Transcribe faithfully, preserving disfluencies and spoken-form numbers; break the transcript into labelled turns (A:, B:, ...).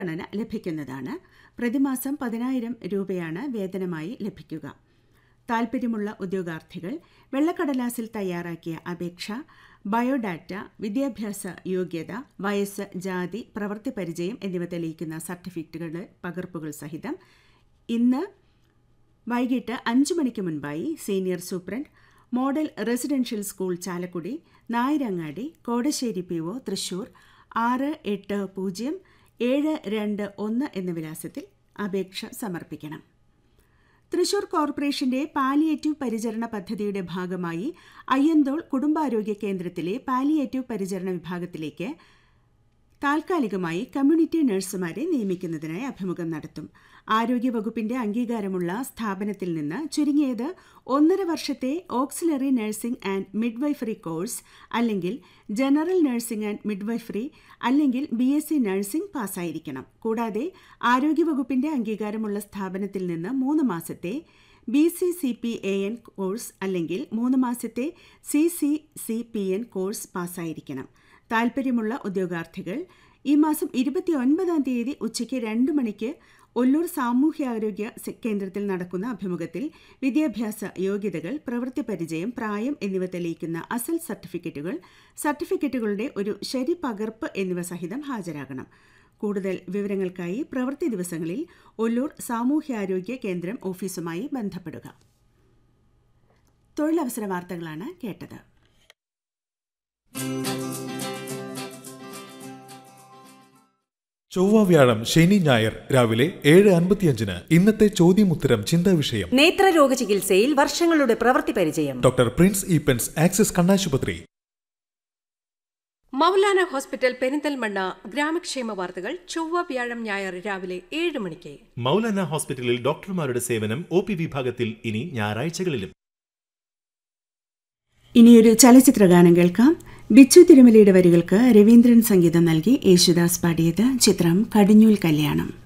A: ഗണന ലഭിക്കുന്നതാണ്. പ്രതിമാസം പതിനായിരം രൂപയാണ് വേതനമായി ലഭിക്കുക. താൽപ്പര്യമുള്ള ഉദ്യോഗാർത്ഥികൾ വെള്ളക്കടലാസിൽ തയ്യാറാക്കിയ അപേക്ഷ, ബയോഡാറ്റ, വിദ്യാഭ്യാസ യോഗ്യത, വയസ്സ്, ജാതി, പ്രവൃത്തി പരിചയം എന്നിവ തെളിയിക്കുന്ന സർട്ടിഫിക്കറ്റുകളുടെ പകർപ്പുകൾ സഹിതം ഇന്ന് വൈകിട്ട് അഞ്ചു മണിക്ക് മുൻപായി senior superintendent, model residential school Chalakudy, Nayarangadi, Kodassery P O Thrissur ആറ് എട്ട് പൂജ്യം ഏഴ് രണ്ട് ഒന്ന് എന്ന വിലാസത്തിൽ അപേക്ഷ സമർപ്പിക്കണം. തൃശൂർ കോർപ്പറേഷന്റെ പാലിയേറ്റീവ് പരിചരണ പദ്ധതിയുടെ ഭാഗമായി അയ്യന്തോൾ കുടുംബാരോഗ്യ കേന്ദ്രത്തിലെ പാലിയേറ്റീവ് പരിചരണ വിഭാഗത്തിലേക്ക് താൽക്കാലികമായി കമ്മ്യൂണിറ്റി നഴ്സുമാരെ നിയമിക്കുന്നതിനായി അഭിമുഖം നടത്തും. ആരോഗ്യവകുപ്പിന്റെ അംഗീകാരമുള്ള സ്ഥാപനത്തിൽ നിന്ന് ചുരുങ്ങിയത് ഒന്നര വർഷത്തെ auxiliary nursing and midwifery course അല്ലെങ്കിൽ ജനറൽ നഴ്സിംഗ് ആൻഡ് മിഡ്വൈഫറി അല്ലെങ്കിൽ ബി എസ് സി നഴ്സിംഗ് പാസ്സായിരിക്കണം. കൂടാതെ ആരോഗ്യവകുപ്പിന്റെ അംഗീകാരമുള്ള സ്ഥാപനത്തിൽ നിന്ന് മൂന്ന് മാസത്തെ B C C P A N course അല്ലെങ്കിൽ മൂന്ന് മാസത്തെ C C C P N course പാസ്സായിരിക്കണം. താൽപ്പര്യമുള്ള ഉദ്യോഗാർത്ഥികൾ ഈ മാസം ഇരുപത്തിയൊൻപതാം തീയതി ഉച്ചയ്ക്ക് രണ്ട് മണിക്ക് ഒല്ലൂർ സാമൂഹ്യാരോഗ്യ കേന്ദ്രത്തിൽ നടക്കുന്ന അഭിമുഖത്തിൽ വിദ്യാഭ്യാസ യോഗ്യതകൾ, പ്രവൃത്തി പരിചയം, പ്രായം എന്നിവ തെളിയിക്കുന്ന അസൽ സർട്ടിഫിക്കറ്റുകൾ, സർട്ടിഫിക്കറ്റുകളുടെ ഒരു ശരി പകർപ്പ് എന്നിവ സഹിതം ഹാജരാകണം. കൂടുതൽ വിവരങ്ങൾക്കായി പ്രവൃത്തി ദിവസങ്ങളിൽ ഒല്ലൂർ സാമൂഹ്യാരോഗ്യ കേന്ദ്രം ഓഫീസുമായി ബന്ധപ്പെടുക. തൊഴിലവസര വാർത്തകളാണ് കേട്ടത്.
B: ചൊവ്വ, വ്യാഴം, ശനി, ഞായർ രാവിലെ ഏഴ് അൻപത്തിയഞ്ചിന് ഇന്നത്തെ ചോദ്യമുത്തരം ചിന്താ വിഷയം.
C: നേത്രരോഗ ചികിത്സയിൽ വർഷങ്ങളുടെ പ്രവൃത്തി പരിചയം.
B: ഡോക്ടർ പ്രിൻസ് ഈപ്പൻസ്, ആക്സിസ് കണ്ണാശുപത്രി.
D: മൗലാന ഹോസ്പിറ്റൽ പെരിന്തൽമണ്ണ ഗ്രാമക്ഷേമ വാർത്തകൾ ചൊവ്വ, വ്യാഴം, ഞായർ രാവിലെ ഏഴ് മണിക്ക്.
E: മൗലാന ഹോസ്പിറ്റലിൽ ഡോക്ടർമാരുടെ സേവനം ഒ പി വിഭാഗത്തിൽ ഇനി ഞായറാഴ്ചകളിലും.
A: ഇനിയൊരു ചലച്ചിത്ര ഗാനം കേൾക്കാം. ബിച്ചു തിരുമലയുടെ വരികൾക്ക് രവീന്ദ്രൻ സംഗീതം നൽകി യേശുദാസ് പാടിയത്. ചിത്രം കടിഞ്ഞൂൽ കല്യാണം.